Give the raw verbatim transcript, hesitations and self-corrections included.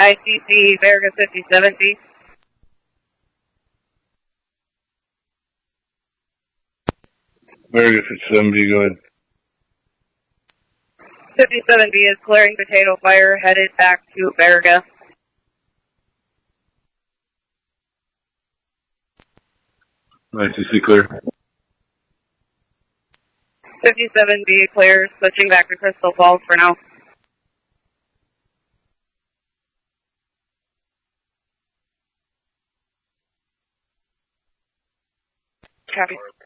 I C C Vargas fifty-seven B. Vargas fifty-seven B, go ahead. fifty-seven B is clearing potato fire, headed back to Vargas. I C C clear. fifty-seven B clear, switching back to Crystal Falls for now. Copy.